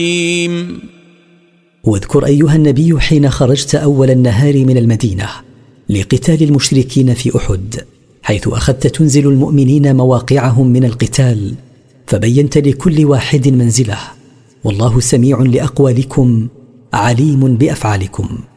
واذكر أيها النبي حين خرجت أول النهار من المدينة لقتال المشركين في أحد، حيث أخذت تنزل المؤمنين مواقعهم من القتال، فبينت لكل واحد منزله، والله سميع لأقوالكم عليم بأفعالكم.